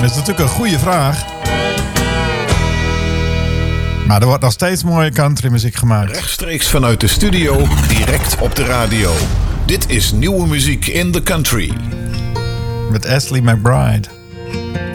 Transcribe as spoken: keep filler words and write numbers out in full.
Dat is natuurlijk een goede vraag. Maar er wordt nog steeds mooie countrymuziek gemaakt. Rechtstreeks vanuit de studio, direct op de radio. Dit is nieuwe muziek in the country. Met Ashley McBryde.